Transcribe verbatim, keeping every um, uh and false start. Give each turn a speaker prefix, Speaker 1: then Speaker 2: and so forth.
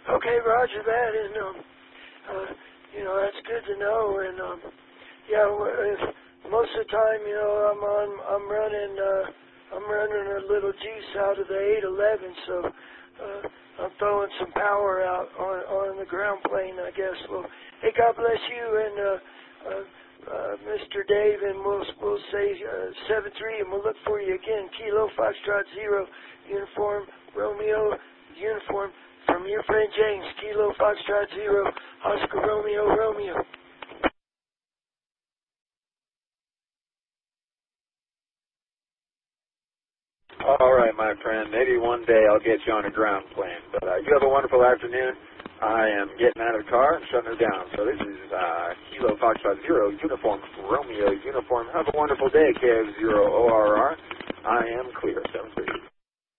Speaker 1: Okay, roger that, and um, uh, you know that's good to know. And um, yeah, w- if most of the time, you know, I'm on, I'm running, uh, I'm running a little juice out of the eight eleven, so uh, I'm throwing some power out on on the ground plane, I guess. Well, hey, God bless you, and uh, uh, uh, Mister Dave, and we'll we'll say uh, seven three, and we'll look for you again. Kilo Foxtrot Zero, uniform Romeo, uniform. From your friend James, Kilo Foxtrot Zero, Oscar Romeo Romeo.
Speaker 2: All right, my friend. Maybe one day I'll get you on a ground plane. But uh, you have a wonderful afternoon. I am getting out of the car and shutting her down. So this is uh, Kilo Foxtrot Zero, uniform Romeo, uniform. Have a wonderful day, K F zero O R R. I am clear. seven three.